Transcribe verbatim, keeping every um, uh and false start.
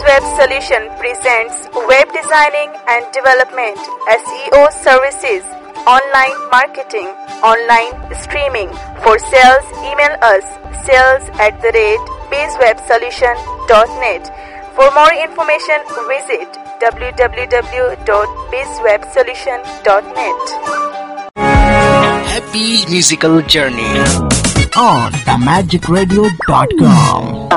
BizWeb Solution presents web designing and development, S E O services, online marketing, online streaming. For sales, email us sales at the rate bizwebsolution dot net. For more information, visit w w w dot bizwebsolution dot net. Happy musical journey on the magic radio dot com.